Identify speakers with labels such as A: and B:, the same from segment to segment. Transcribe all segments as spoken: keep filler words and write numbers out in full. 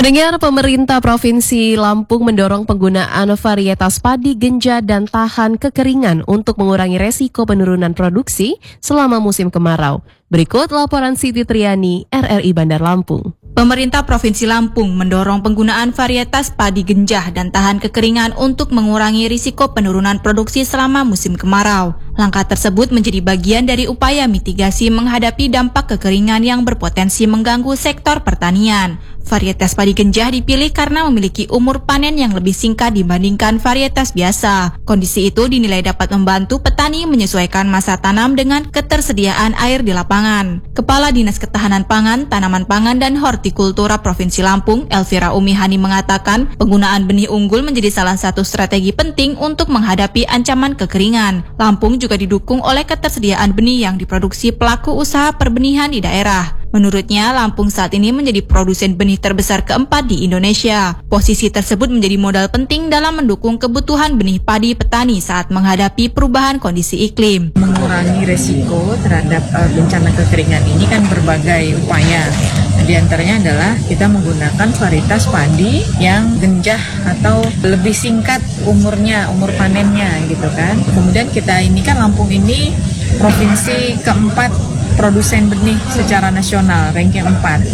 A: Pendengar, pemerintah Provinsi Lampung mendorong penggunaan varietas padi genja dan tahan kekeringan untuk mengurangi resiko penurunan produksi selama musim kemarau. Berikut laporan Siti Triani, R R I Bandar Lampung.
B: Pemerintah Provinsi Lampung mendorong penggunaan varietas padi genjah dan tahan kekeringan untuk mengurangi risiko penurunan produksi selama musim kemarau. Langkah tersebut menjadi bagian dari upaya mitigasi menghadapi dampak kekeringan yang berpotensi mengganggu sektor pertanian. Varietas padi genjah dipilih karena memiliki umur panen yang lebih singkat dibandingkan varietas biasa. Kondisi itu dinilai dapat membantu petani menyesuaikan masa tanam dengan ketersediaan air di lapangan. Kepala Dinas Ketahanan Pangan, Tanaman Pangan, dan Hortikultura Provinsi Lampung, Elvira Umihani, mengatakan penggunaan benih unggul menjadi salah satu strategi penting untuk menghadapi ancaman kekeringan. Lampung juga didukung oleh ketersediaan benih yang diproduksi pelaku usaha perbenihan di daerah. Menurutnya, Lampung saat ini menjadi produsen benih terbesar keempat di Indonesia. Posisi tersebut menjadi modal penting dalam mendukung kebutuhan benih padi petani saat menghadapi perubahan kondisi iklim.
C: Mengurangi resiko terhadap uh, bencana kekeringan ini kan berbagai upaya. Di antaranya adalah kita menggunakan varietas padi yang genjah atau lebih singkat umurnya, umur panennya gitu kan. Kemudian kita ini kan Lampung ini provinsi keempat produsen benih secara nasional, ranking empat.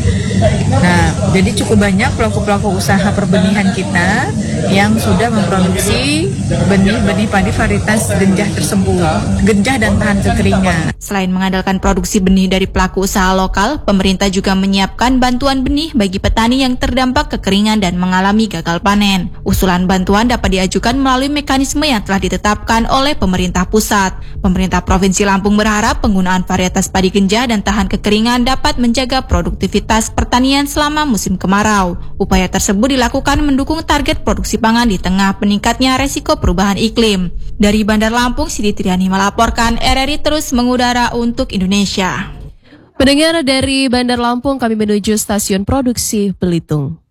C: Nah, jadi cukup banyak pelaku-pelaku usaha perbenihan kita yang sudah memproduksi benih-benih padi varietas genjah tersebut, genjah dan tahan kekeringan.
B: Selain mengandalkan produksi benih dari pelaku usaha lokal, pemerintah juga menyiapkan bantuan benih bagi petani yang terdampak kekeringan dan mengalami gagal panen. Usulan bantuan dapat diajukan melalui mekanisme yang telah ditetapkan oleh pemerintah pusat. Pemerintah Provinsi Lampung berharap penggunaan varietas padi genjah dan tahan kekeringan dapat menjaga produktivitas pertanian selama musim kemarau. Upaya tersebut dilakukan mendukung target produksi pangan di tengah meningkatnya resiko perubahan iklim. Dari Bandar Lampung, Siti Triani melaporkan, R R I terus mengudara untuk Indonesia.
A: Pendengar, dari Bandar Lampung kami menuju stasiun produksi Belitung.